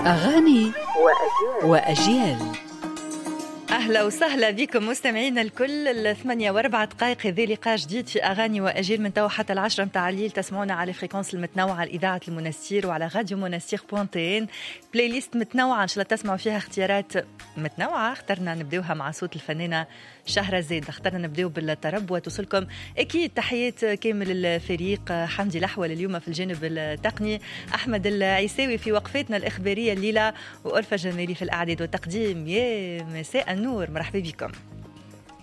أغاني وأجيال. أهلا وسهلا بكم مستمعينا الكل. 8:04 هذا لقاء جديد في أغاني وأجيال من توا حتى 10 متاع الليل. تسمعونا على فريكونس المتنوعة الإذاعة المنستير وعلى راديو منستير بوانتين. بلاي ليست متنوعة إن شاء الله تسمعوا فيها اختيارات متنوعة. اخترنا نبدأوها مع صوت الفنانة شهرزاد. اخترنا نبدأو بالطرب وتوصلكم أكيد تحيات كامل الفريق. حمدي الأحول اليوم في الجانب التقني، أحمد العيساوي في وقفتنا الإخبارية الليلة، وألفة جمالي في الإعداد والتقديم. يا مساء النور، مرحبا بكم.